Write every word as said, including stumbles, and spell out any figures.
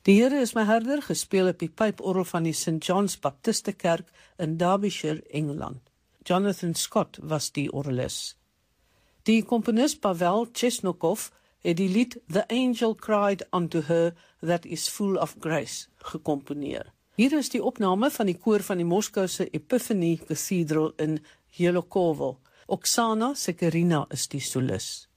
Die Here is my herder, gespeel op die pyporgel van die Saint John's Baptistekerk in Derbyshire, Engeland. Jonathan Scott was die orgelis. Die komponis Pavel Chesnokov het die lied The Angel Cried Unto Her That Is Full of Grace gecomponeer. Hier is die opname van die koor van die Moskouse Epiphany Cathedral in Yelokovo. Oksana Sekerina is die solis.